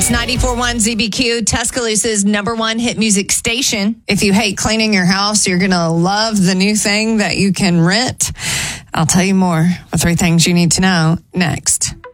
It's 94.1 ZBQ, Tuscaloosa's #1 hit music station. If you hate cleaning your house, you're going to love the new thing that you can rent. I'll tell you more. The 3 things you need to know next.